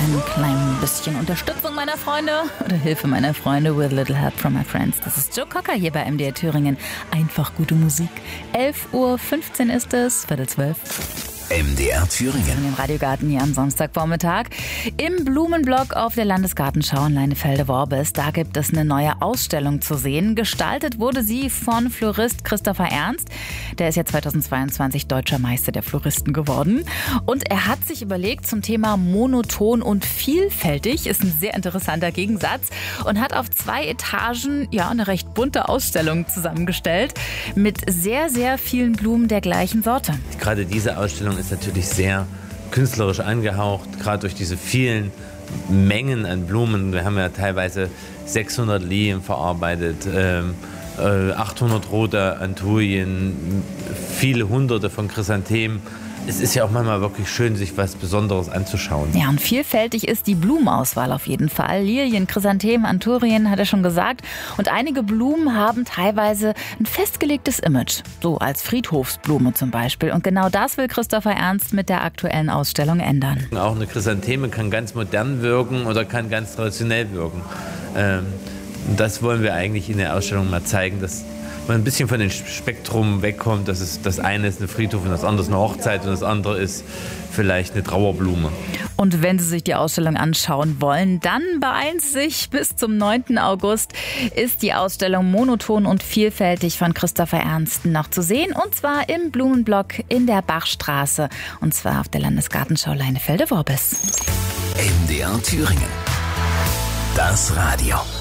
ein klein bisschen Unterstützung meiner Freunde oder Hilfe meiner Freunde with little help from my friends. Das ist Joe Cocker hier bei MDR Thüringen. Einfach gute Musik. 11:15 Uhr ist es, 11:45. MDR Thüringen. Im Radiogarten hier am Samstagvormittag. Im Blumenblock auf der Landesgartenschau in Leinefelde-Worbis. Da gibt es eine neue Ausstellung zu sehen. Gestaltet wurde sie von Florist Christopher Ernst. Der ist ja 2022 Deutscher Meister der Floristen geworden. Und er hat sich überlegt zum Thema monoton und vielfältig. Ist ein sehr interessanter Gegensatz. Und hat auf 2 Etagen eine recht bunte Ausstellung zusammengestellt. Mit sehr, sehr vielen Blumen der gleichen Sorte. Gerade diese Ausstellung ist natürlich sehr künstlerisch angehaucht, gerade durch diese vielen Mengen an Blumen. Wir haben ja teilweise 600 Lilien verarbeitet, 800 rote Antulien, viele Hunderte von Chrysanthemen. Es ist ja auch manchmal wirklich schön, sich was Besonderes anzuschauen. Ja, und vielfältig ist die Blumenauswahl auf jeden Fall. Lilien, Chrysanthemen, Anthurien, hat er schon gesagt. Und einige Blumen haben teilweise ein festgelegtes Image. So als Friedhofsblume zum Beispiel. Und genau das will Christopher Ernst mit der aktuellen Ausstellung ändern. Auch eine Chrysantheme kann ganz modern wirken oder kann ganz traditionell wirken. Und das wollen wir eigentlich in der Ausstellung mal zeigen, dass man ein bisschen von dem Spektrum wegkommt. Das eine ist eine Friedhof und das andere ist eine Hochzeit und das andere ist vielleicht eine Trauerblume. Und wenn Sie sich die Ausstellung anschauen wollen, dann beeilen Sie sich. Bis zum 9. August ist die Ausstellung Monoton und vielfältig von Christopher Ernst noch zu sehen. Und zwar im Blumenblock in der Bachstraße. Und zwar auf der Landesgartenschau Leinefelde-Worbis. MDR Thüringen. Das Radio.